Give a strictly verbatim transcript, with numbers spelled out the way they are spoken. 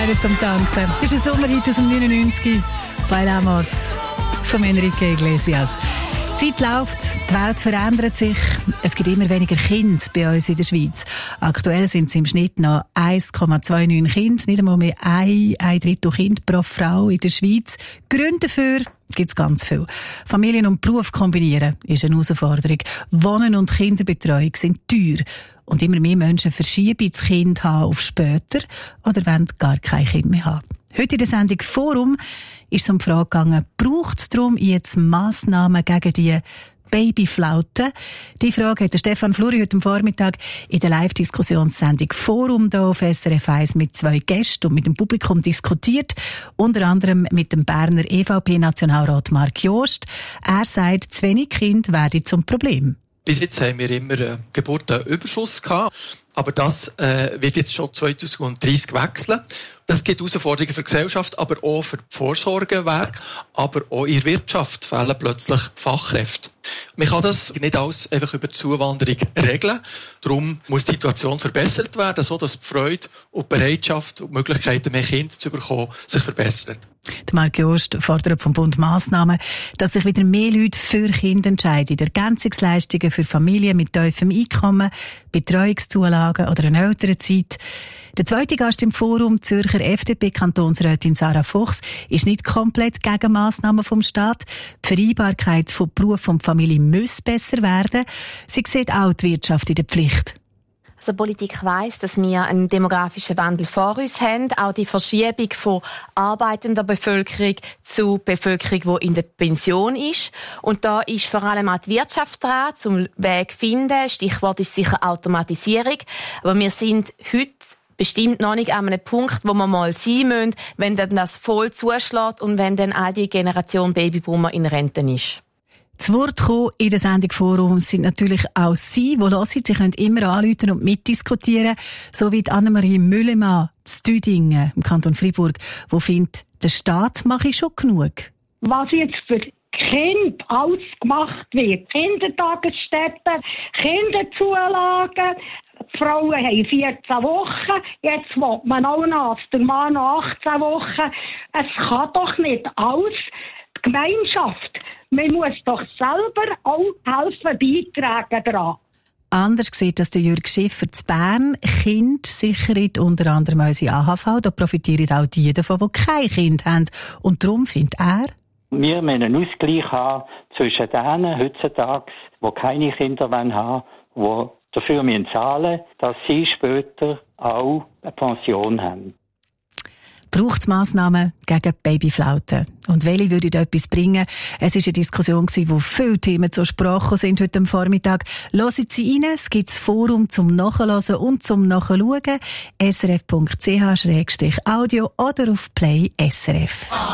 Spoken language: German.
wären zum Tanzen. Das ist ein Sommerhit aus dem neunundneunzig. Bailamos von Enrique Iglesias. Die Zeit läuft, die Welt verändert sich. Es gibt immer weniger Kinder bei uns in der Schweiz. Aktuell sind es im Schnitt noch eins Komma neunundzwanzig Kinder, nicht einmal mehr ein, ein Drittel Kind pro Frau in der Schweiz. Gründe dafür gibt es ganz viel. Familien und Beruf kombinieren ist eine Herausforderung. Wohnen und Kinderbetreuung sind teuer. Und immer mehr Menschen verschieben das Kind haben auf später oder wollen gar kein Kind mehr haben. Heute in der Sendung Forum ist es um die Frage gegangen, braucht es darum jetzt Massnahmen gegen die Babyflaute? Die Frage hat der Stefan Fluri heute am Vormittag in der Live-Diskussionssendung Forum hier auf S R F eins mit zwei Gästen und mit dem Publikum diskutiert. Unter anderem mit dem Berner E V P-Nationalrat Marc Jost. Er sagt, zu wenig Kinder werden zum Problem. Bis jetzt haben wir immer einen Geburtenüberschuss gehabt, aber das äh, wird jetzt schon zwanzig dreißig wechseln. Das gibt Herausforderungen für die Gesellschaft, aber auch für die Vorsorgewerke, aber auch in der Wirtschaft fehlen plötzlich Fachkräfte. Man kann das nicht alles einfach über die Zuwanderung regeln. Darum muss die Situation verbessert werden, so dass die Freude und die Bereitschaft und die Möglichkeiten, mehr Kinder zu bekommen, sich verbessern. Der Marc Jost fordert vom Bund Massnahmen, dass sich wieder mehr Leute für Kinder entscheiden. Ergänzungsleistungen für Familien mit tiefem Einkommen, Betreuungszulagen oder eine Elternzeit. Der zweite Gast im Forum, Zürcher F D P-Kantonsrätin Sarah Fuchs, ist nicht komplett gegen Massnahmen vom Staat. Die Vereinbarkeit von Beruf und Familie muss besser werden. Sie sieht auch die Wirtschaft in der Pflicht. Also die Politik weiss, dass wir einen demografischen Wandel vor uns haben. Auch die Verschiebung von arbeitender Bevölkerung zu Bevölkerung, die in der Pension ist. Und da ist vor allem auch die Wirtschaft dran, zum Weg zu finden. Stichwort ist sicher Automatisierung. Aber wir sind heute bestimmt noch nicht an einem Punkt, wo wir mal sein müssen, wenn dann das voll zuschlägt und wenn dann all die Generation Babyboomer in Rente ist. Zu Wort kommen in der Sendung Forum sind natürlich auch Sie, die hören. Sie können immer anrufen und mitdiskutieren, so wie Annemarie Müllemann zu Düdingen im Kanton Freiburg, die findet, der Staat mache schon genug. Was jetzt für Kind alles gemacht wird, Kindertagesstätten, Kinderzulagen, die Frauen haben vierzehn Wochen, jetzt will man auch noch, der Mann noch achtzehn Wochen. Es kann doch nicht alles. Die Gemeinschaft, man muss doch selber auch helfen, beitragen daran. Anders sieht das der Jürg Schiffer zu Bern. Kinder sichern unter anderem unsere A H V. Da profitieren auch die davon, die kein Kind haben. Und darum findet er, wir müssen einen Ausgleich haben zwischen denen heutzutage, die keine Kinder haben wollen, die dafür müssen zahlen, dass sie später auch eine Pension haben. Braucht es Massnahmen gegen Babyflauten? Und welche würden etwas bringen? Es war eine Diskussion, wo viele Themen zur Sprache sind heute am Vormittag. Hören Sie rein, es gibt das Forum zum Nachhören und zum Nachschauen. S R F Punkt C H Audio oder auf Play S R F.